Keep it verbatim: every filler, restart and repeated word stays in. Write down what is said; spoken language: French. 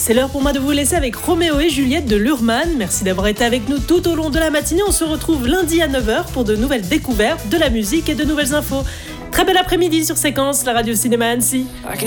c'est l'heure pour moi de vous laisser avec Roméo et Juliette de Luhrmann. Merci d'avoir été avec nous tout au long de la matinée. On se retrouve lundi à neuf heures pour de nouvelles découvertes, de la musique et de nouvelles infos. Très bel après-midi sur Séquence, la radio cinéma Annecy.